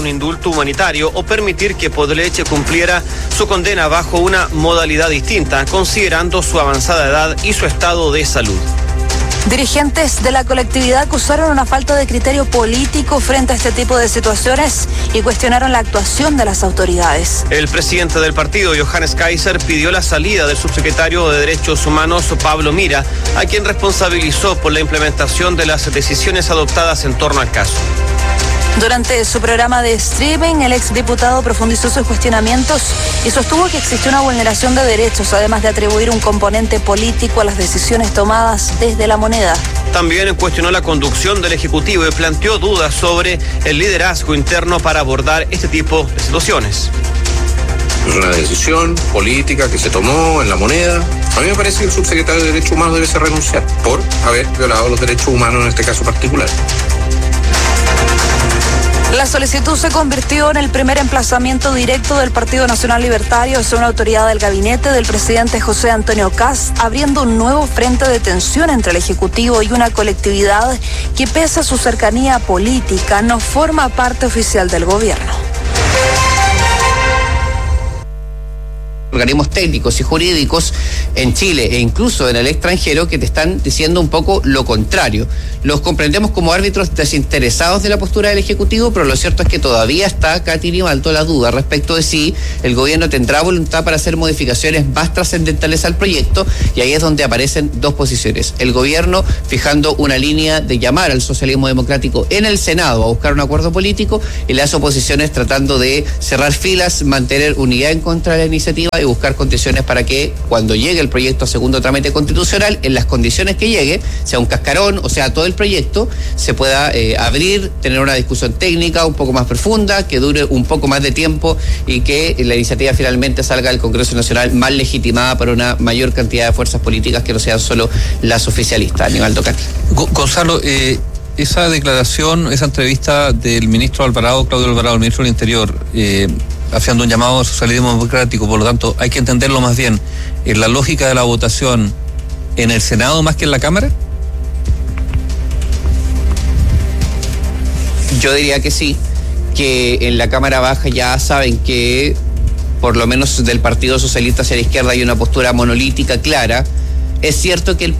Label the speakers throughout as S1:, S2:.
S1: un indulto humanitario o permitir que Podleche cumpliera su condena bajo una modalidad distinta, considerando su avanzada edad y su estado de salud.
S2: Dirigentes de la colectividad acusaron una falta de criterio político frente a este tipo de situaciones y cuestionaron la actuación de las autoridades.
S1: El presidente del partido, Johannes Kaiser, pidió la salida del subsecretario de Derechos Humanos, Pablo Mira, a quien responsabilizó por la implementación de las decisiones adoptadas en torno al caso.
S2: Durante su programa de streaming, el exdiputado profundizó sus cuestionamientos y sostuvo que existió una vulneración de derechos, además de atribuir un componente político a las decisiones tomadas desde La Moneda.
S1: También cuestionó la conducción del Ejecutivo y planteó dudas sobre el liderazgo interno para abordar este tipo de situaciones.
S3: Es una decisión política que se tomó en La Moneda. A mí me parece que el subsecretario de Derechos Humanos debe renunciar por haber violado los derechos humanos en este caso particular.
S2: La solicitud se convirtió en el primer emplazamiento directo del Partido Nacional Libertario hacia una autoridad del gabinete del presidente José Antonio Kast, abriendo un nuevo frente de tensión entre el Ejecutivo y una colectividad que, pese a su cercanía política, no forma parte oficial del gobierno.
S4: Organismos técnicos y jurídicos en Chile e incluso en el extranjero que te están diciendo un poco lo contrario. Los comprendemos como árbitros desinteresados de la postura del Ejecutivo, pero lo cierto es que todavía está acá tiene alto la duda respecto de si el gobierno tendrá voluntad para hacer modificaciones más trascendentales al proyecto, y ahí es donde aparecen dos posiciones. El gobierno fijando una línea de llamar al socialismo democrático en el Senado a buscar un acuerdo político, y las oposiciones tratando de cerrar filas, mantener unidad en contra de la iniciativa y buscar condiciones para que cuando llegue el proyecto a segundo trámite constitucional, en las condiciones que llegue, sea un cascarón o sea todo el proyecto, se pueda abrir, tener una discusión técnica un poco más profunda, que dure un poco más de tiempo y que la iniciativa finalmente salga del Congreso Nacional más legitimada por una mayor cantidad de fuerzas políticas que no sean solo las oficialistas. Aníbal Tocati.
S5: Gonzalo, esa declaración, esa entrevista del ministro Alvarado, Claudio Alvarado, el ministro del Interior, haciendo un llamado al socialismo democrático, por lo tanto hay que entenderlo más bien en la lógica de la votación en el Senado más que en la Cámara.
S4: Yo diría que sí, que en la Cámara Baja ya saben que por lo menos del Partido Socialista hacia la izquierda hay una postura monolítica clara. Es cierto que el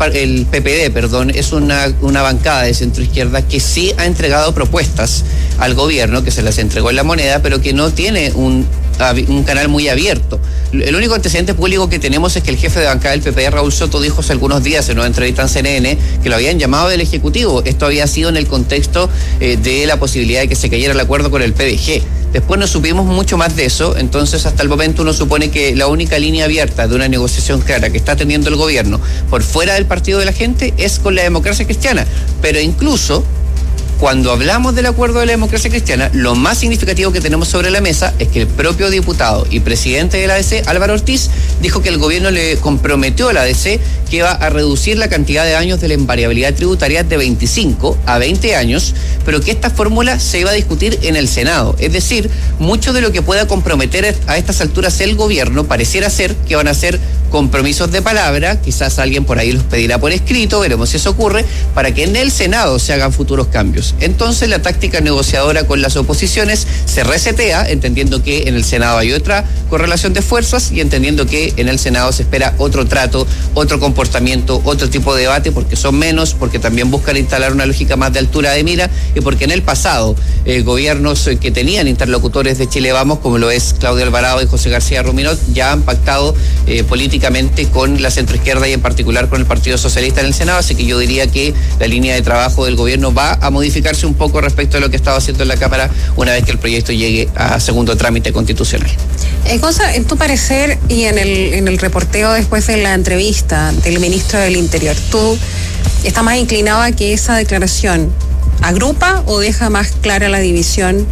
S4: PPD, es una bancada de centroizquierda que sí ha entregado propuestas al gobierno, que se las entregó en La Moneda, pero que no tiene un canal muy abierto. El único antecedente público que tenemos es que el jefe de bancada del PPD, Raúl Soto, dijo hace algunos días en una entrevista en CNN que lo habían llamado del Ejecutivo. Esto había sido en el contexto de la posibilidad de que se cayera el acuerdo con el PDG. Después no supimos mucho más de eso, entonces hasta el momento uno supone que la única línea abierta de una negociación clara que está teniendo el gobierno por fuera del partido de la gente es con la Democracia Cristiana. Pero incluso cuando hablamos del acuerdo de la Democracia Cristiana, lo más significativo que tenemos sobre la mesa es que el propio diputado y presidente de la ADC, Álvaro Ortiz, dijo que el gobierno le comprometió a la ADC que iba a reducir la cantidad de años de la invariabilidad tributaria de 25 a 20 años, pero que esta fórmula se iba a discutir en el Senado. Es decir, mucho de lo que pueda comprometer a estas alturas el gobierno pareciera ser que van a ser compromisos de palabra, quizás alguien por ahí los pedirá por escrito, veremos si eso ocurre, para que en el Senado se hagan futuros cambios. Entonces la táctica negociadora con las oposiciones se resetea, entendiendo que en el Senado hay otra correlación de fuerzas y entendiendo que en el Senado se espera otro trato, otro comportamiento, otro tipo de debate, porque son menos, porque también buscan instalar una lógica más de altura de mira y porque en el pasado gobiernos que tenían interlocutores de Chile Vamos, como lo es Claudio Alvarado y José García Ruminot, ya han pactado políticamente con la centroizquierda y en particular con el Partido Socialista en el Senado, así que yo diría que la línea de trabajo del gobierno va a modificarse un poco respecto a lo que estaba haciendo en la Cámara una vez que el proyecto llegue a segundo trámite constitucional.
S6: Gonza, en tu parecer y en el reporteo después de la entrevista del ministro del Interior, ¿tú estás más inclinado a que esa declaración agrupa o deja más clara la división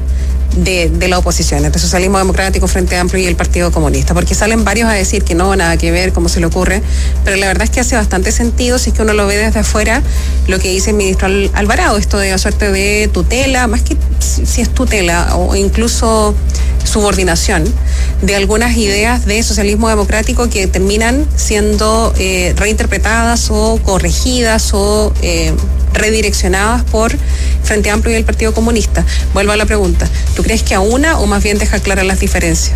S6: de la oposición, entre Socialismo Democrático, Frente Amplio y el Partido Comunista? Porque salen varios a decir que no, nada que ver, cómo se le ocurre, pero la verdad es que hace bastante sentido si es que uno lo ve desde afuera, lo que dice el ministro Alvarado, esto de la suerte de tutela, más que si es tutela o incluso subordinación de algunas ideas de socialismo democrático que terminan siendo reinterpretadas o corregidas o redireccionadas por Frente Amplio y el Partido Comunista. Vuelvo a la pregunta, ¿tú crees que aúna o más bien deja claras las diferencias?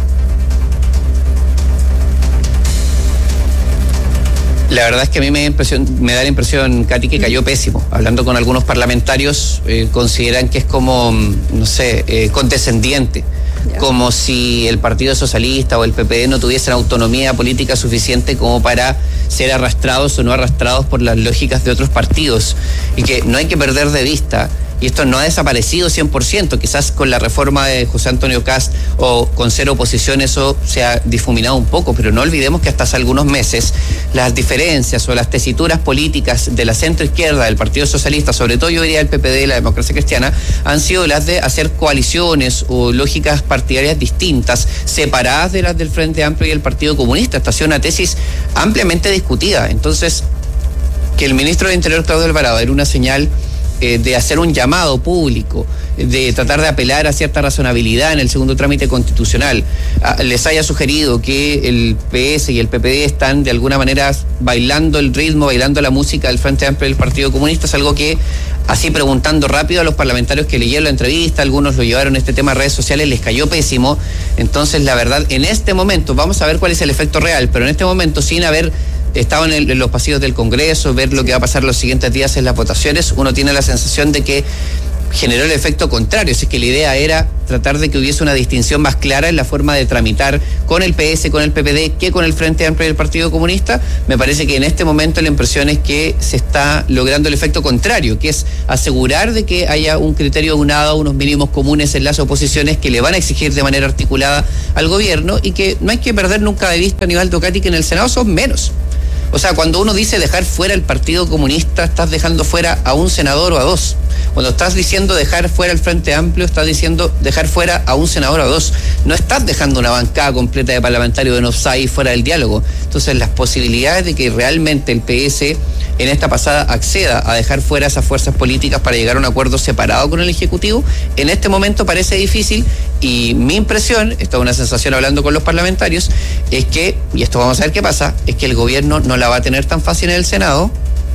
S4: La verdad es que a mí me da la impresión, Katy, que cayó pésimo. Hablando con algunos parlamentarios, consideran que es como, no sé, condescendiente. Como si el Partido Socialista o el PPD no tuviesen autonomía política suficiente como para ser arrastrados o no arrastrados por las lógicas de otros partidos. Y que no hay que perder de vista, y esto no ha desaparecido 100%, quizás con la reforma de José Antonio Kast o con ser oposición eso se ha difuminado un poco, pero no olvidemos que hasta hace algunos meses las diferencias o las tesituras políticas de la centroizquierda, del Partido Socialista, sobre todo yo diría el PPD y la Democracia Cristiana, han sido las de hacer coaliciones o lógicas partidarias distintas, separadas de las del Frente Amplio y el Partido Comunista. Esta ha sido una tesis ampliamente discutida. Entonces, que el ministro del Interior, Claudio Alvarado, era una señal de hacer un llamado público, de tratar de apelar a cierta razonabilidad en el segundo trámite constitucional, les haya sugerido que el PS y el PPD están de alguna manera bailando el ritmo, bailando la música del Frente Amplio y del Partido Comunista, es algo que, así preguntando rápido a los parlamentarios que leyeron la entrevista, algunos lo llevaron este tema a redes sociales, les cayó pésimo. Entonces, la verdad, en este momento, vamos a ver cuál es el efecto real, pero en este momento, sin haber estado en los pasillos del Congreso, ver lo que va a pasar los siguientes días en las votaciones, uno tiene la sensación de que generó el efecto contrario. Si es que la idea era tratar de que hubiese una distinción más clara en la forma de tramitar con el PS, con el PPD, que con el Frente Amplio y el Partido Comunista, me parece que en este momento la impresión es que se está logrando el efecto contrario, que es asegurar de que haya un criterio unado, unos mínimos comunes en las oposiciones que le van a exigir de manera articulada al gobierno, y que no hay que perder nunca de vista, Aníbaldo, Katy, que en el Senado son menos. O sea, cuando uno dice dejar fuera el Partido Comunista, estás dejando fuera a un senador o a dos. Cuando estás diciendo dejar fuera el Frente Amplio, estás diciendo dejar fuera a un senador o a dos. No estás dejando una bancada completa de parlamentarios en offside fuera del diálogo. Entonces, las posibilidades de que realmente el PS en esta pasada acceda a dejar fuera esas fuerzas políticas para llegar a un acuerdo separado con el Ejecutivo, en este momento parece difícil, y mi impresión, esta es una sensación hablando con los parlamentarios, es que, y esto vamos a ver qué pasa, es que el gobierno no la va a tener tan fácil en el Senado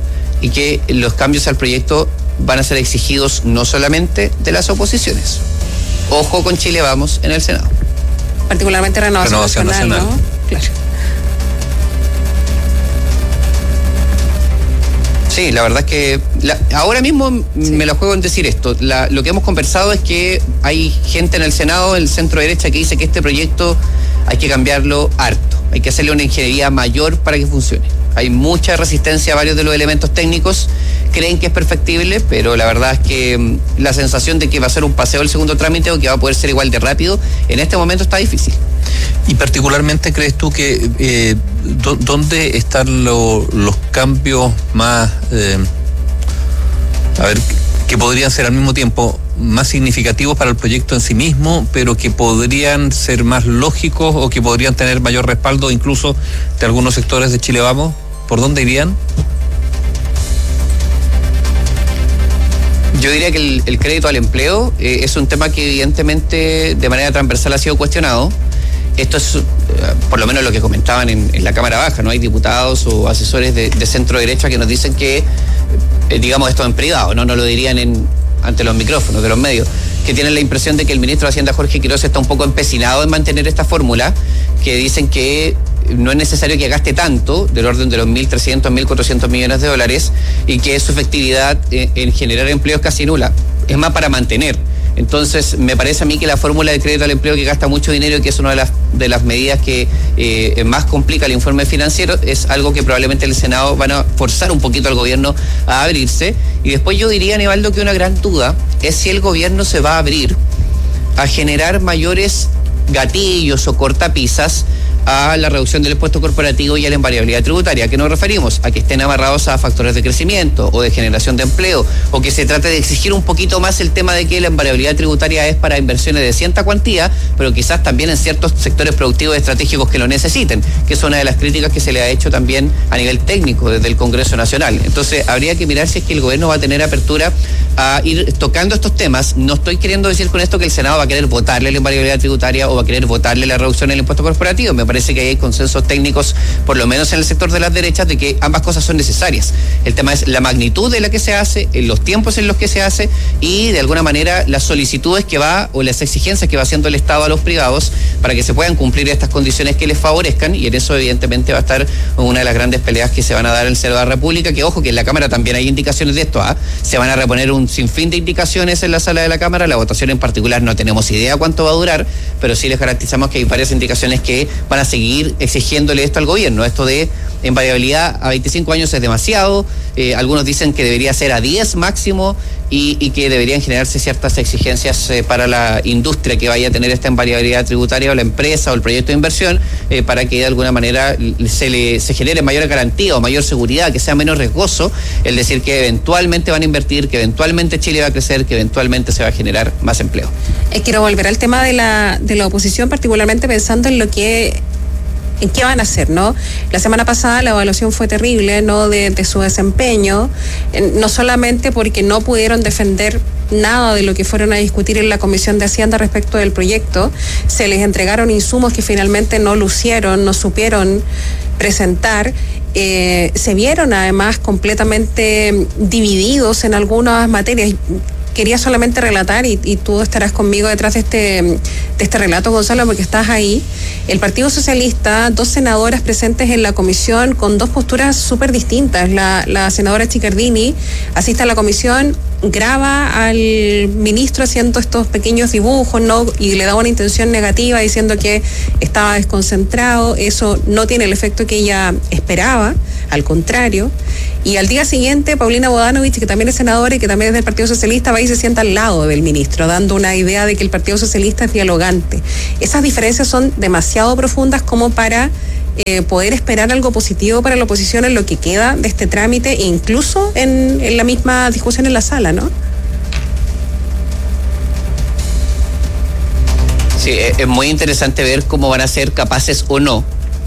S4: y que los cambios al proyecto van a ser exigidos no solamente de las oposiciones. Ojo con Chile Vamos en el Senado.
S6: Particularmente Renovación Nacional, ¿no? Claro.
S4: Sí, la verdad es que ahora mismo me la juego en decir esto. Lo que hemos conversado es que hay gente en el Senado, el centro derecha, que dice que este proyecto hay que cambiarlo harto, hay que hacerle una ingeniería mayor para que funcione. Hay mucha resistencia a varios de los elementos técnicos, creen que es perfectible, pero la verdad es que la sensación de que va a ser un paseo el segundo trámite o que va a poder ser igual de rápido, en este momento está difícil.
S5: Y particularmente, ¿crees tú que dónde están los cambios más, que podrían ser al mismo tiempo más significativos para el proyecto en sí mismo, pero que podrían ser más lógicos o que podrían tener mayor respaldo incluso de algunos sectores de Chile Vamos? ¿Por dónde irían?
S4: Yo diría que el crédito al empleo es un tema que evidentemente de manera transversal ha sido cuestionado. Esto es por lo menos lo que comentaban en la Cámara Baja, ¿no? Hay diputados o asesores de centro derecha que nos dicen que, digamos esto en privado, no lo dirían ante los micrófonos de los medios, que tienen la impresión de que el ministro de Hacienda, Jorge Quiroz, está un poco empecinado en mantener esta fórmula, que dicen que no es necesario que gaste tanto, del orden de los 1.300, 1.400 millones de dólares, y que su efectividad en generar empleo es casi nula, es más para mantener. Entonces, me parece a mí que la fórmula de crédito al empleo, que gasta mucho dinero y que es una de las medidas que más complica el informe financiero, es algo que probablemente el Senado van a forzar un poquito al gobierno a abrirse. Y después yo diría, Aníbaldo, que una gran duda es si el gobierno se va a abrir a generar mayores gatillos o cortapisas a la reducción del impuesto corporativo y a la invariabilidad tributaria. ¿A qué nos referimos? A que estén amarrados a factores de crecimiento o de generación de empleo, o que se trate de exigir un poquito más el tema de que la invariabilidad tributaria es para inversiones de cierta cuantía, pero quizás también en ciertos sectores productivos estratégicos que lo necesiten, que es una de las críticas que se le ha hecho también a nivel técnico desde el Congreso Nacional. Entonces habría que mirar si es que el gobierno va a tener apertura a ir tocando estos temas. No estoy queriendo decir con esto que el Senado va a querer votarle la invariabilidad tributaria o va a querer votarle la reducción del impuesto corporativo. Me parece que hay consensos técnicos, por lo menos en el sector de las derechas, de que ambas cosas son necesarias. El tema es la magnitud de la que se hace, en los tiempos en los que se hace y de alguna manera las solicitudes que va o las exigencias que va haciendo el Estado a los privados para que se puedan cumplir estas condiciones que les favorezcan, y en eso evidentemente va a estar una de las grandes peleas que se van a dar en el Senado de la República, que ojo que en la Cámara también hay indicaciones de esto, se van a reponer un sinfín de indicaciones en la sala de la Cámara. La votación en particular no tenemos idea cuánto va a durar, pero sí les garantizamos que hay varias indicaciones que van a seguir exigiéndole esto al gobierno. Esto de invariabilidad a 25 años es demasiado, algunos dicen que debería ser a 10 máximo y que deberían generarse ciertas exigencias para la industria que vaya a tener esta invariabilidad tributaria o la empresa o el proyecto de inversión, para que de alguna manera se genere mayor garantía o mayor seguridad, que sea menos riesgoso el decir que eventualmente van a invertir, que eventualmente Chile va a crecer, que eventualmente se va a generar más empleo.
S6: Quiero volver al tema de la oposición, particularmente pensando en qué van a hacer, ¿no? La semana pasada la evaluación fue terrible, ¿no? De su desempeño, no solamente porque no pudieron defender nada de lo que fueron a discutir en la Comisión de Hacienda respecto del proyecto, se les entregaron insumos que finalmente no lucieron, no supieron presentar, se vieron además completamente divididos en algunas materias. Quería solamente relatar, y tú estarás conmigo detrás de este relato, Gonzalo, porque estás ahí. El Partido Socialista, 2 senadoras presentes en la comisión con 2 posturas súper distintas. La senadora Chiccardini asiste a la comisión, graba al ministro haciendo estos pequeños dibujos, ¿no? Y le da una intención negativa diciendo que estaba desconcentrado. Eso no tiene el efecto que ella esperaba, al contrario. Y al día siguiente, Paulina Bodanovich, que también es senadora y que también es del Partido Socialista, va y se sienta al lado del ministro, dando una idea de que el Partido Socialista es dialogante. Esas diferencias son demasiado profundas como para poder esperar algo positivo para la oposición en lo que queda de este trámite, e incluso en la misma discusión en la sala, ¿no?
S4: Sí, es muy interesante ver cómo van a ser capaces o no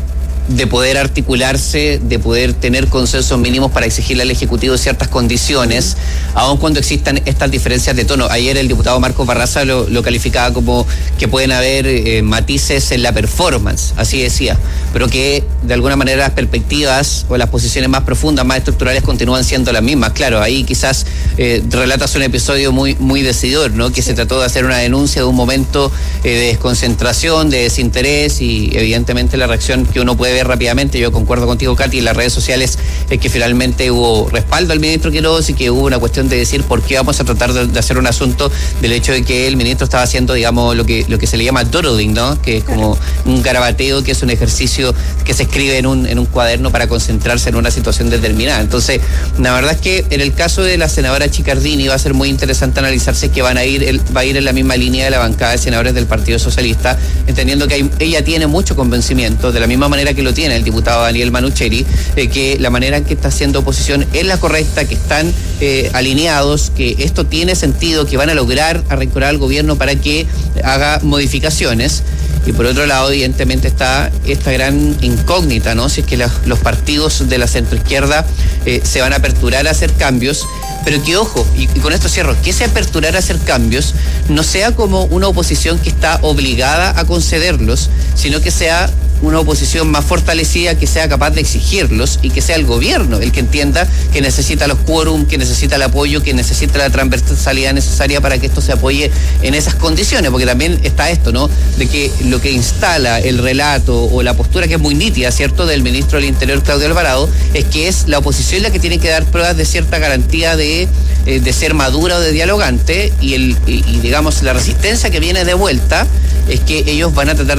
S4: de poder articularse, de poder tener consensos mínimos para exigirle al Ejecutivo ciertas condiciones, aun cuando existan estas diferencias de tono. Ayer el diputado Marcos Barraza lo calificaba como que pueden haber matices en la performance, así decía, pero que de alguna manera las perspectivas o las posiciones más profundas, más estructurales continúan siendo las mismas. Claro, ahí quizás relatas un episodio muy decidor, ¿no? Que se trató de hacer una denuncia de un momento de desconcentración, de desinterés, y evidentemente la reacción que uno puede ver rápidamente, yo concuerdo contigo, Katy, en las redes sociales, es que finalmente hubo respaldo al ministro Quiroz y que hubo una cuestión de decir por qué vamos a tratar de hacer un asunto del hecho de que el ministro estaba haciendo, digamos, lo que se le llama doodling, ¿no? Que es como un garabateo, que es un ejercicio que se escribe en un cuaderno para concentrarse en una situación determinada. Entonces, la verdad es que en el caso de la senadora Chiccardini va a ser muy interesante analizarse que va a ir en la misma línea de la bancada de senadores del Partido Socialista, entendiendo que ella tiene mucho convencimiento, de la misma manera que lo tiene el diputado Daniel Manucheri, que la manera en que está haciendo oposición es la correcta, que están alineados, que esto tiene sentido, que van a lograr arrinconar al gobierno para que haga modificaciones. Y por otro lado, evidentemente, está esta gran incógnita, ¿no? Si es que los partidos de la centroizquierda se van a aperturar a hacer cambios, pero que, ojo, y con esto cierro, que ese aperturar a hacer cambios no sea como una oposición que está obligada a concederlos, sino que sea una oposición más fortalecida, que sea capaz de exigirlos, y que sea el gobierno el que entienda que necesita los quórum, que necesita el apoyo, que necesita la transversalidad necesaria para que esto se apoye en esas condiciones, porque también está esto, ¿no? De que lo que instala el relato o la postura, que es muy nítida, ¿cierto?, del ministro del Interior, Claudio Alvarado, es que es la oposición la que tiene que dar pruebas de cierta garantía de ser madura o de dialogante, y digamos la resistencia que viene de vuelta es que ellos van a tratar de asegurarse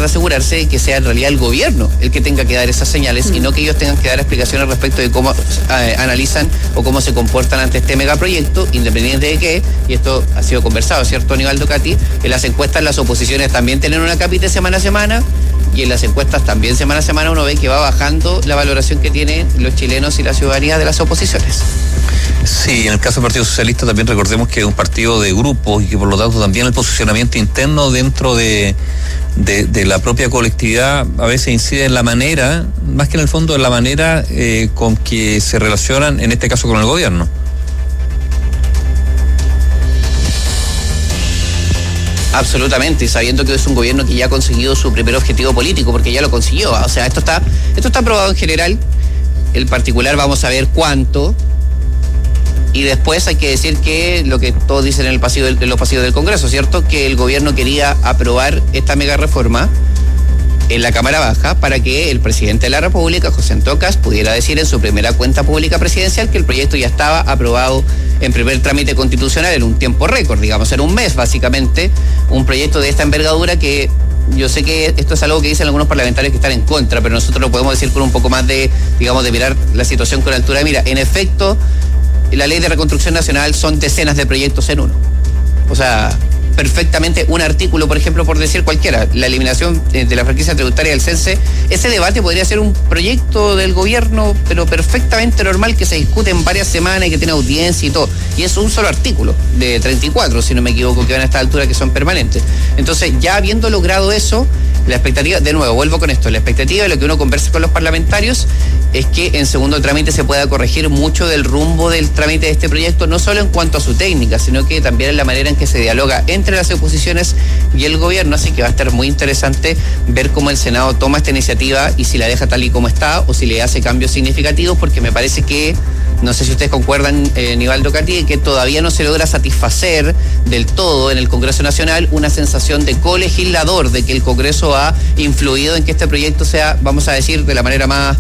S4: tratarse de que sea en realidad el gobierno el que tenga que dar esas señales y no que ellos tengan que dar explicaciones respecto de cómo analizan o cómo se comportan ante este megaproyecto, independiente de que, y esto ha sido conversado, ¿cierto, Aníbal Cati? En las encuestas las oposiciones también tienen una cápita semana a semana, y en las encuestas también semana a semana uno ve que va bajando la valoración que tienen los chilenos y la ciudadanía de las oposiciones.
S5: Sí, en el caso del Partido Socialista también recordemos que es un partido de grupos y que por lo tanto también el posicionamiento interno dentro de la propia colectividad a veces incide en la manera, más que en el fondo, en la manera con que se relacionan, en este caso con el gobierno.
S4: Absolutamente, sabiendo que es un gobierno que ya ha conseguido su primer objetivo político, porque ya lo consiguió. O sea, esto está aprobado en general. En particular vamos a ver cuánto. Y después hay que decir que lo que todos dicen en los pasillos del Congreso, ¿cierto? Que el gobierno quería aprobar esta mega reforma en la Cámara Baja para que el presidente de la República, José Antonio Kast, pudiera decir en su primera cuenta pública presidencial que el proyecto ya estaba aprobado en primer trámite constitucional en un tiempo récord, digamos, en un mes básicamente, un proyecto de esta envergadura que yo sé que esto es algo que dicen algunos parlamentarios que están en contra, pero nosotros lo podemos decir con un poco más de, digamos, de mirar la situación con altura de mira. En efecto, la ley de reconstrucción nacional son decenas de proyectos en uno. O sea, perfectamente un artículo, por ejemplo, por decir cualquiera, la eliminación de la franquicia tributaria del CENSE, ese debate podría ser un proyecto del gobierno, pero perfectamente normal, que se discute en varias semanas y que tiene audiencia y todo. Y es un solo artículo, de 34, si no me equivoco, que van a esta altura, que son permanentes. Entonces, ya habiendo logrado eso, la expectativa, de nuevo, vuelvo con esto, la expectativa de lo que uno conversa con los parlamentarios es que en segundo trámite se pueda corregir mucho del rumbo del trámite de este proyecto, no solo en cuanto a su técnica, sino que también en la manera en que se dialoga entre las oposiciones y el gobierno, así que va a estar muy interesante ver cómo el Senado toma esta iniciativa y si la deja tal y como está o si le hace cambios significativos, porque me parece que, no sé si ustedes concuerdan, Nivaldo Cati, que todavía no se logra satisfacer del todo en el Congreso Nacional una sensación de colegislador, de que el Congreso ha influido en que este proyecto sea, vamos a decir, de la manera más,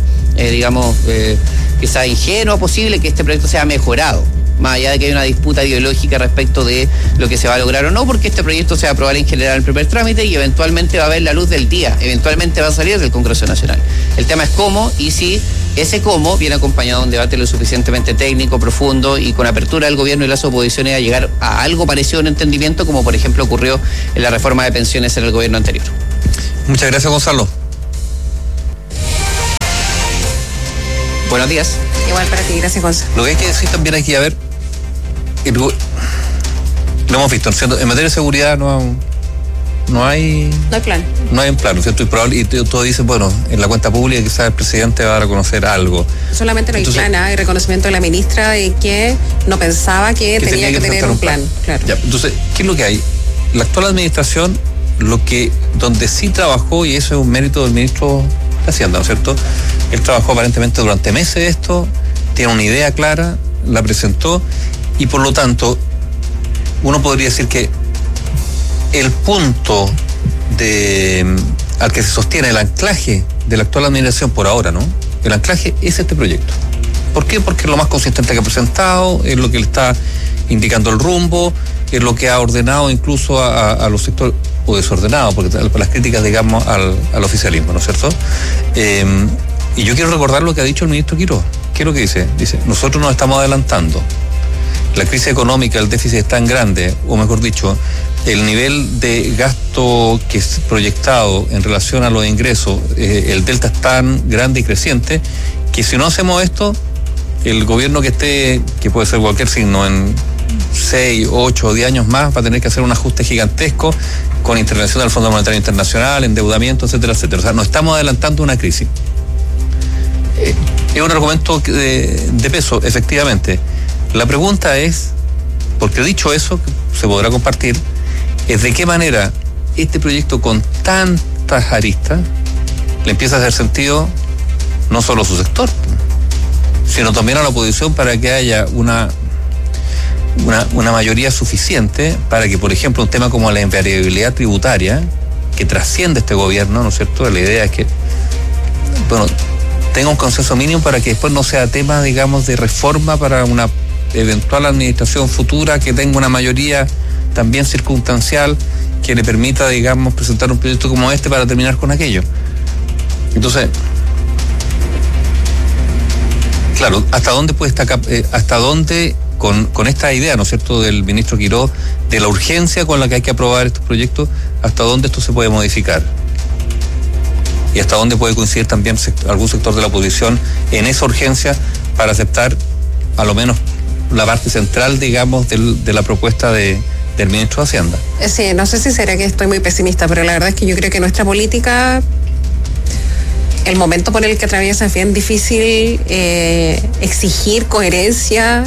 S4: quizá ingenua posible, que este proyecto sea mejorado, más allá de que hay una disputa ideológica respecto de lo que se va a lograr o no, porque este proyecto se va a aprobar en general en el primer trámite y eventualmente va a ver la luz del día, eventualmente va a salir del Congreso Nacional. El tema es cómo y si ese cómo viene acompañado de un debate lo suficientemente técnico, profundo y con apertura del gobierno y las oposiciones a llegar a algo parecido a un entendimiento, como por ejemplo ocurrió en la reforma de pensiones en el gobierno anterior.
S5: Muchas gracias, Gonzalo.
S4: Buenos días.
S6: Igual para ti, gracias, Gonzalo.
S5: Lo que hay que decir también aquí, a ver, lo hemos visto, ¿cierto? En materia de seguridad no hay plan. No hay un plan, ¿cierto? Y todo dice, bueno, en la cuenta pública quizás el presidente va a reconocer algo.
S6: Solamente no hay plan, hay reconocimiento de la ministra de que no pensaba que tenía que tener un plan. Claro.
S5: Ya, entonces, ¿qué es lo que hay? La actual administración, donde sí trabajó, y eso es un mérito del ministro de Hacienda, ¿no es cierto? Él trabajó aparentemente durante meses esto, tiene una idea clara, la presentó, y por lo tanto, uno podría decir que el punto al que se sostiene el anclaje de la actual administración por ahora, ¿no? El anclaje es este proyecto. ¿Por qué? Porque es lo más consistente que ha presentado, es lo que le está indicando el rumbo, es lo que ha ordenado incluso a los sectores, o desordenado, porque las críticas, digamos, al oficialismo, ¿no es cierto? Y yo quiero recordar lo que ha dicho el ministro Quiroz. ¿Qué es lo que dice? Dice, nosotros nos estamos adelantando. La crisis económica, el déficit es tan grande, o mejor dicho, el nivel de gasto que es proyectado en relación a los ingresos, el delta es tan grande y creciente, que si no hacemos esto, el gobierno que puede ser cualquier signo, en 6, 8 o 10 años más, va a tener que hacer un ajuste gigantesco con intervención del Fondo Monetario Internacional, endeudamiento, etcétera, etcétera. O sea, nos estamos adelantando una crisis. Es un argumento de peso, efectivamente. La pregunta es, porque dicho eso, se podrá compartir, es de qué manera este proyecto con tantas aristas le empieza a hacer sentido no solo a su sector, sino también a la oposición, para que haya una mayoría suficiente para que, por ejemplo, un tema como la invariabilidad tributaria, que trasciende este gobierno, ¿no es cierto? La idea es que, bueno, tenga un consenso mínimo para que después no sea tema, digamos, de reforma para una eventual administración futura que tenga una mayoría también circunstancial que le permita, digamos, presentar un proyecto como este para terminar con aquello. Entonces, claro, ¿hasta dónde puede estar, hasta dónde con esta idea, ¿no es cierto?, del ministro Quirós, de la urgencia con la que hay que aprobar estos proyectos, hasta dónde esto se puede modificar? Y hasta dónde puede coincidir también algún sector de la oposición en esa urgencia para aceptar a lo menos la parte central, digamos, de la propuesta del ministro de Hacienda.
S6: Sí, no sé si será que estoy muy pesimista, pero la verdad es que yo creo que nuestra política, el momento por el que atraviesa, es bien difícil exigir coherencia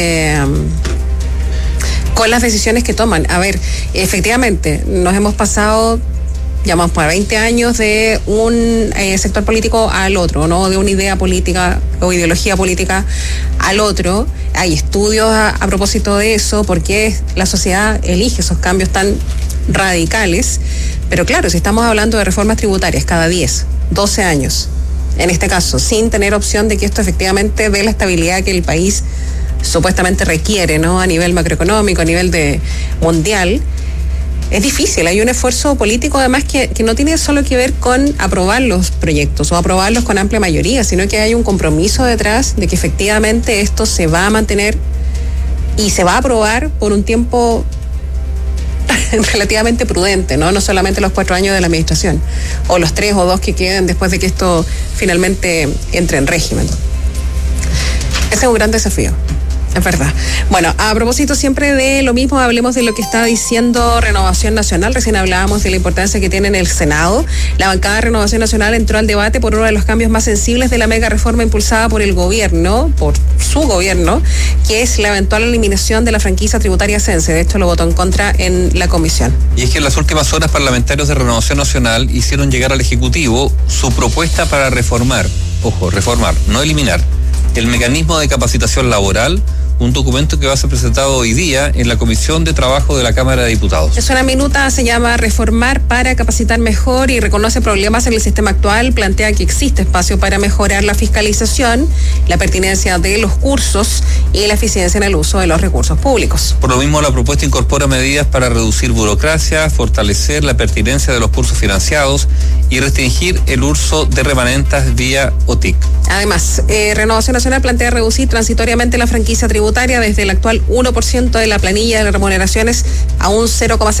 S6: con las decisiones que toman. A ver, efectivamente, nos hemos pasado, llamamos para 20 años de un sector político al otro, ¿no? De una idea política o ideología política al otro. Hay estudios a propósito de eso, porque la sociedad elige esos cambios tan radicales. Pero claro, si estamos hablando de reformas tributarias cada 10, 12 años, en este caso, sin tener opción de que esto efectivamente dé la estabilidad que el país supuestamente requiere, ¿no? A nivel macroeconómico, a nivel de mundial, es difícil. Hay un esfuerzo político además que no tiene solo que ver con aprobar los proyectos o aprobarlos con amplia mayoría, sino que hay un compromiso detrás de que efectivamente esto se va a mantener y se va a aprobar por un tiempo relativamente prudente, ¿no? No solamente los 4 años de la administración, o los 3 o 2 que queden después de que esto finalmente entre en régimen. Ese es un gran desafío. Es verdad. Bueno, a propósito siempre de lo mismo, hablemos de lo que está diciendo Renovación Nacional. Recién hablábamos de la importancia que tiene en el Senado. La bancada de Renovación Nacional entró al debate por uno de los cambios más sensibles de la mega reforma impulsada por el gobierno, por su gobierno, que es la eventual eliminación de la franquicia tributaria Sense. De hecho, lo votó en contra en la comisión.
S5: Y es que en las últimas horas parlamentarios de Renovación Nacional hicieron llegar al Ejecutivo su propuesta para reformar, no eliminar, el mecanismo de capacitación laboral, un documento que va a ser presentado hoy día en la Comisión de Trabajo de la Cámara de Diputados.
S6: Es una minuta, se llama Reformar para capacitar mejor, y reconoce problemas en el sistema actual, plantea que existe espacio para mejorar la fiscalización, la pertinencia de los cursos y la eficiencia en el uso de los recursos públicos.
S5: Por lo mismo, la propuesta incorpora medidas para reducir burocracia, fortalecer la pertinencia de los cursos financiados y restringir el uso de remanentes vía OTIC.
S6: Además, Renovación Nacional plantea reducir transitoriamente la franquicia tributaria desde el actual 1% de la planilla de remuneraciones a un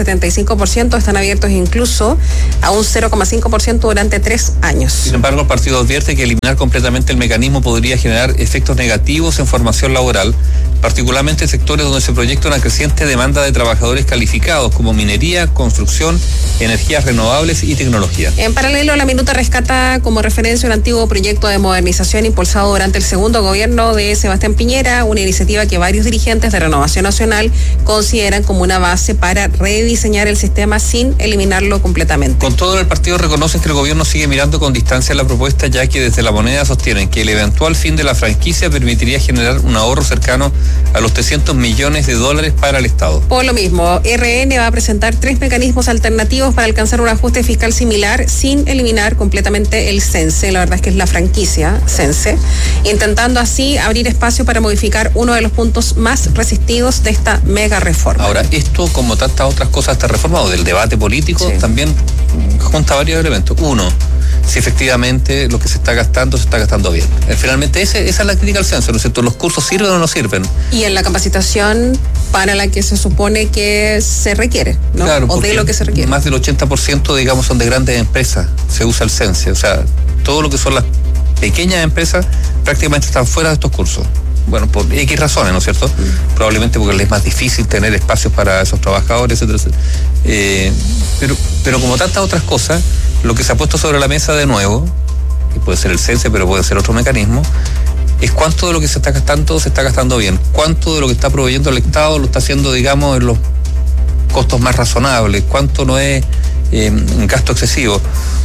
S6: 0,75%. Están abiertos incluso a un 0,5% durante 3 años.
S5: Sin embargo, el partido advierte que eliminar completamente el mecanismo podría generar efectos negativos en formación laboral, particularmente en sectores donde se proyecta una creciente demanda de trabajadores calificados como minería, construcción, energías renovables y tecnología.
S6: En paralelo, la minuta rescata como referencia un antiguo proyecto de modernización impulsado durante el segundo gobierno de Sebastián Piñera, una iniciativa que varios dirigentes de Renovación Nacional consideran como una base para rediseñar el sistema sin eliminarlo completamente.
S5: Con todo, el partido reconoce que el gobierno sigue mirando con distancia la propuesta, ya que desde la moneda sostienen que el eventual fin de la franquicia permitiría generar un ahorro cercano a los $300 millones para el Estado.
S6: Por lo mismo, RN va a presentar 3 mecanismos alternativos para alcanzar un ajuste fiscal similar sin eliminar completamente el Sense, la verdad es que es la franquicia Sense, intentando así abrir espacio para modificar uno de los puntos más resistidos de esta mega reforma.
S5: Ahora, esto, como tantas otras cosas, está reformado del debate político, sí, también junta varios elementos. Uno, si efectivamente lo que se está gastando bien. Finalmente, esa es la crítica al Sense, ¿no es cierto? ¿Los cursos sirven o no sirven?
S6: Y en la capacitación para la que se supone que se requiere, ¿no?
S5: Claro,
S6: o de lo que se requiere.
S5: Más del 80%, digamos, son de grandes empresas, se usa el Sense. O sea, todo lo que son las pequeñas empresas prácticamente están fuera de estos cursos. Bueno, por X razones, ¿no es cierto? Probablemente porque les es más difícil tener espacios para esos trabajadores, etcétera, etcétera. Pero como tantas otras cosas, lo que se ha puesto sobre la mesa de nuevo, y puede ser el Sense, pero puede ser otro mecanismo, es cuánto de lo que se está gastando bien, cuánto de lo que está proveyendo el Estado lo está haciendo, digamos, en los costos más razonables, cuánto no es un gasto excesivo.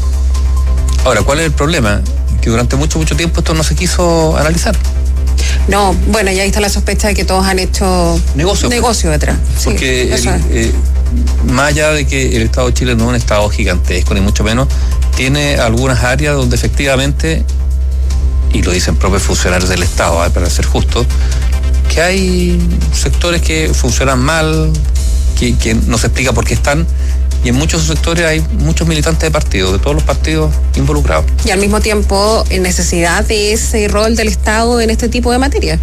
S5: Ahora, ¿cuál es el problema? Que durante mucho tiempo esto no se quiso analizar.
S6: No, bueno, y ahí está la sospecha de que todos han hecho negocio detrás.
S5: Porque sí, más allá de que el Estado de Chile no es un Estado gigantesco, ni mucho menos, tiene algunas áreas donde efectivamente, y lo dicen propios funcionarios del Estado, para ser justo, que hay sectores que funcionan mal, que no se explica por qué están, y en muchos sectores hay muchos militantes de partidos, de todos los partidos involucrados.
S6: Y al mismo tiempo, necesidad de ese rol del Estado en este tipo de materia.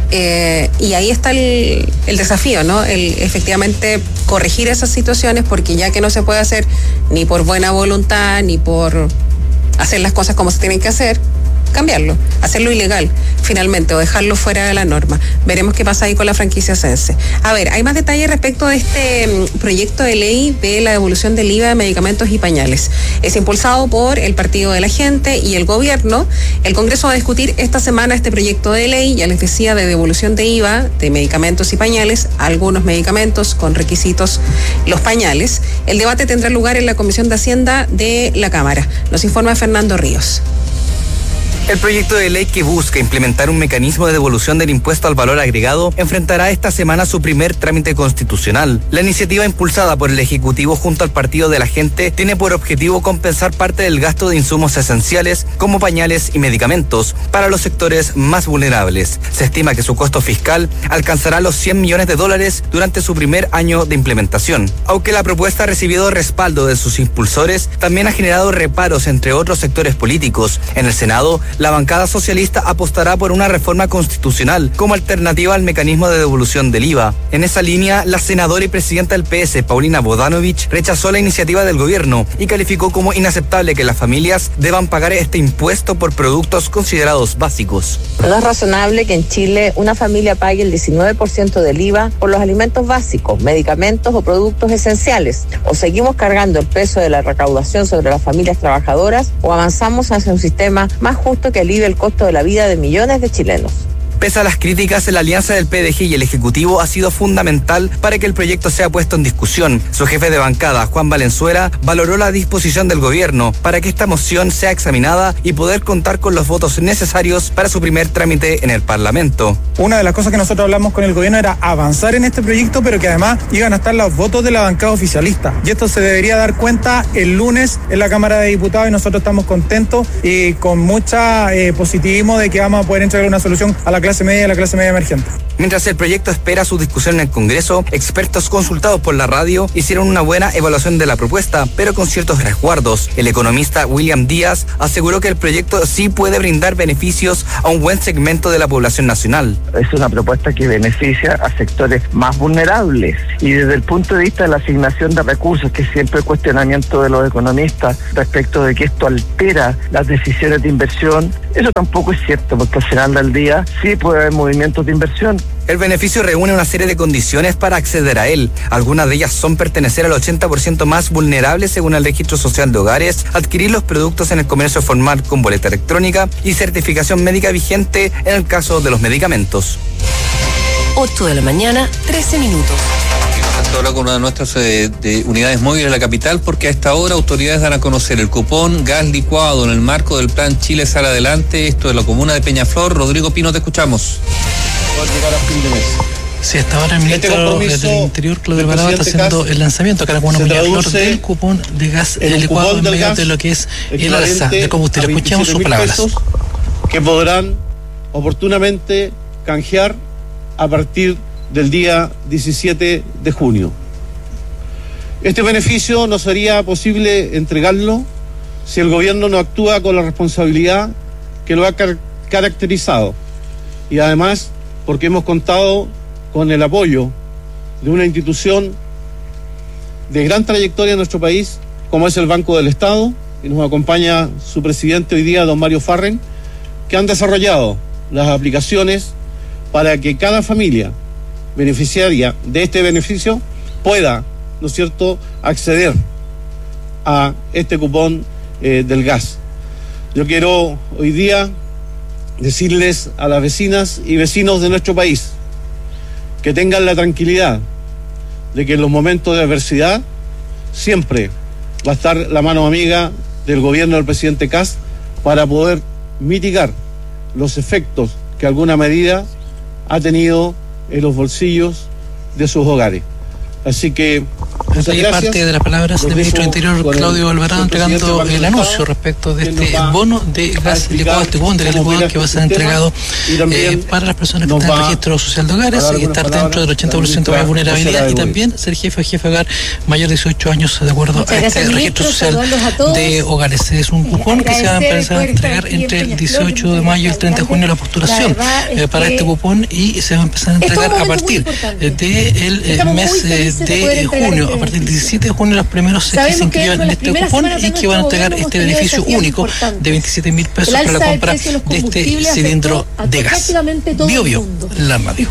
S6: Y ahí está el desafío, ¿no? El efectivamente corregir esas situaciones, porque ya que no se puede hacer ni por buena voluntad, ni por hacer las cosas como se tienen que hacer, cambiarlo, hacerlo ilegal finalmente o dejarlo fuera de la norma. Veremos qué pasa ahí con la franquicia Sense. A ver, hay más detalles respecto de este proyecto de ley de la devolución del IVA de medicamentos y pañales. Es impulsado por el Partido de la Gente y el gobierno. El Congreso va a discutir esta semana este proyecto de ley, ya les decía, de devolución de IVA de medicamentos y pañales, algunos medicamentos con requisitos, los pañales. El debate tendrá lugar en la Comisión de Hacienda de la Cámara. Nos informa Fernando Ríos.
S7: El proyecto de ley que busca implementar un mecanismo de devolución del impuesto al valor agregado enfrentará esta semana su primer trámite constitucional. La iniciativa impulsada por el Ejecutivo junto al Partido de la Gente tiene por objetivo compensar parte del gasto de insumos esenciales como pañales y medicamentos para los sectores más vulnerables. Se estima que su costo fiscal alcanzará los $100 millones durante su primer año de implementación. Aunque la propuesta ha recibido respaldo de sus impulsores, también ha generado reparos entre otros sectores políticos. En el Senado, la bancada socialista apostará por una reforma constitucional como alternativa al mecanismo de devolución del IVA. En esa línea, la senadora y presidenta del PS, Paulina Bodanovich, rechazó la iniciativa del gobierno y calificó como inaceptable que las familias deban pagar este impuesto por productos considerados básicos.
S8: No es razonable que en Chile una familia pague el 19% del IVA por los alimentos básicos, medicamentos o productos esenciales. O seguimos cargando el peso de la recaudación sobre las familias trabajadoras o avanzamos hacia un sistema más justo que alivie el costo de la vida de millones de chilenos.
S7: Pese a las críticas, la alianza del PDG y el Ejecutivo ha sido fundamental para que el proyecto sea puesto en discusión. Su jefe de bancada, Juan Valenzuela, valoró la disposición del gobierno para que esta moción sea examinada y poder contar con los votos necesarios para su primer trámite en el Parlamento.
S9: Una de las cosas que nosotros hablamos con el gobierno era avanzar en este proyecto, pero que además iban a estar los votos de la bancada oficialista. Y esto se debería dar cuenta el lunes en la Cámara de Diputados y nosotros estamos contentos y con mucha positivismo de que vamos a poder entregar una solución a la clase media y a la clase media emergente.
S7: Mientras el proyecto espera su discusión en el Congreso, expertos consultados por la radio hicieron una buena evaluación de la propuesta, pero con ciertos resguardos. El economista William Díaz aseguró que el proyecto sí puede brindar beneficios a un buen segmento de la población nacional.
S10: Es una propuesta que beneficia a sectores más vulnerables y desde el punto de vista de la asignación de recursos, que es siempre el cuestionamiento de los economistas respecto de que esto altera las decisiones de inversión, eso tampoco es cierto, porque al final del día sí puede haber movimientos de inversión.
S7: El beneficio reúne una serie de condiciones para acceder a él. Algunas de ellas son pertenecer al 80% más vulnerable según el Registro Social de Hogares, adquirir los productos en el comercio formal con boleta electrónica y certificación médica vigente en el caso de los medicamentos.
S11: 8 de la mañana, 13 minutos.
S5: Ahora con una de nuestras de unidades móviles en la capital, porque a esta hora autoridades dan a conocer el cupón gas licuado en el marco del plan Chile Sale Adelante, esto de la comuna de Peñaflor. Rodrigo Pino, te escuchamos.
S12: Llegar a fin de mes.
S13: Sí, hasta ahora el ministro del Interior, Claudio Alvarado, está haciendo el lanzamiento acá en la comuna de Peñaflor del cupón de gas licuado en medio de lo que es el alza de combustible. Escuchamos sus palabras.
S12: Que podrán oportunamente canjear a partir del día 17 de junio. Este beneficio no sería posible entregarlo si el gobierno no actúa con la responsabilidad que lo ha caracterizado, y además porque hemos contado con el apoyo de una institución de gran trayectoria en nuestro país, como es el Banco del Estado, y nos acompaña su presidente hoy día, don Mario Farren, que han desarrollado las aplicaciones para que cada familia beneficiaria de este beneficio pueda, ¿no es cierto?, acceder a este cupón del gas. Yo quiero hoy día decirles a las vecinas y vecinos de nuestro país que tengan la tranquilidad de que en los momentos de adversidad siempre va a estar la mano amiga del gobierno del presidente Kast para poder mitigar los efectos que alguna medida ha tenido en los bolsillos de sus hogares. Así que
S13: parte de las palabras del ministro del Interior, Claudio Alvarado, entregando el anuncio respecto de este bono de gas licuado, este bono de gas licuado que va a ser entregado para las personas que están en registro social de hogares y estar dentro del 80% de vulnerabilidad, y también ser jefe o jefe de hogar mayor de 18 años de acuerdo a este registro social de hogares. Es un cupón que se va a empezar a entregar entre el 18 de mayo y el 30 de junio la postulación para este cupón, y se va a empezar a entregar a partir del mes de junio. A partir del 17 de junio los primeros que se inscriban en este cupón y que van a entregar este beneficio único de 27.000 pesos para la compra de este cilindro de gas. Bio, la radio.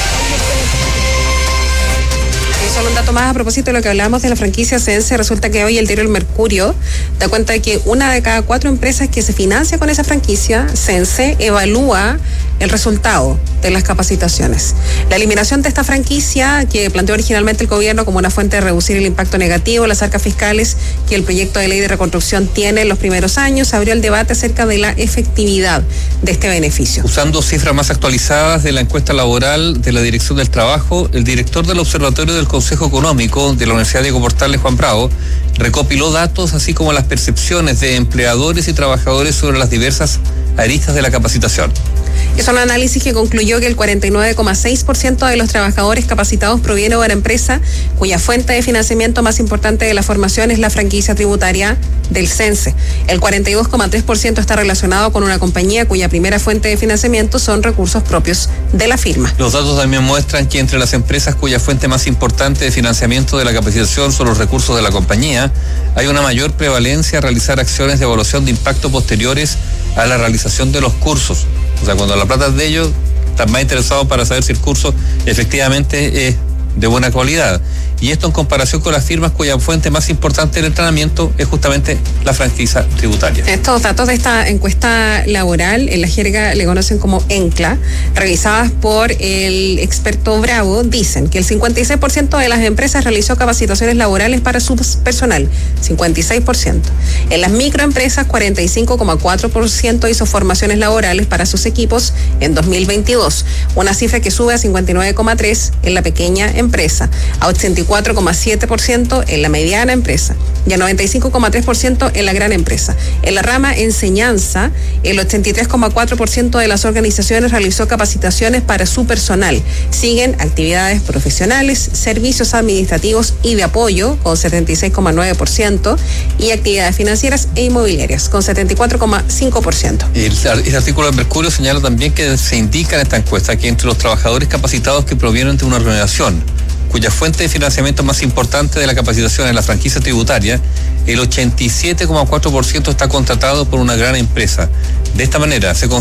S6: Solo un dato más a propósito de lo que hablábamos de la franquicia CENSE. Resulta que hoy el diario El Mercurio da cuenta de que una de cada 4 empresas que se financia con esa franquicia CENSE evalúa el resultado de las capacitaciones. La eliminación de esta franquicia, que planteó originalmente el gobierno como una fuente de reducir el impacto negativo en las arcas fiscales que el proyecto de ley de reconstrucción tiene en los primeros años, abrió el debate acerca de la efectividad de este beneficio.
S5: Usando cifras más actualizadas de la encuesta laboral de la Dirección del Trabajo, el director del Observatorio del Consejo Económico de la Universidad Diego Portales, Juan Bravo, recopiló datos así como las percepciones de empleadores y trabajadores sobre las diversas aristas de la capacitación.
S6: Es un análisis que concluyó que el 49,6% de los trabajadores capacitados proviene de una empresa cuya fuente de financiamiento más importante de la formación es la franquicia tributaria del CENSE. El 42,3% está relacionado con una compañía cuya primera fuente de financiamiento son recursos propios de la firma.
S5: Los datos también muestran que entre las empresas cuya fuente más importante de financiamiento de la capacitación son los recursos de la compañía, hay una mayor prevalencia a realizar acciones de evaluación de impacto posteriores a la realización de los cursos. O sea, cuando la plata es de ellos, están más interesados para saber si el curso efectivamente es de buena calidad. Y esto en comparación con las firmas cuya fuente más importante del entrenamiento es justamente la franquicia tributaria.
S6: Estos datos de esta encuesta laboral, en la jerga le conocen como ENCLA, revisadas por el experto Bravo, dicen que el 56% de las empresas realizó capacitaciones laborales para su personal, 56%. En las microempresas, 45,4% hizo formaciones laborales para sus equipos en 2022, una cifra que sube a 59,3% en la pequeña empresa, a 84,7% en la mediana empresa y a 95,3% en la gran empresa. En la rama enseñanza, el 83,4% de las organizaciones realizó capacitaciones para su personal. Siguen actividades profesionales, servicios administrativos y de apoyo, con 76,9%, y actividades financieras e inmobiliarias, con 74,5%.
S5: El artículo de Mercurio señala también que se indica en esta encuesta que entre los trabajadores capacitados que provienen de una organización cuya fuente de financiamiento más importante de la capacitación es la franquicia tributaria, el 87,4% está contratado por una gran empresa. De esta manera se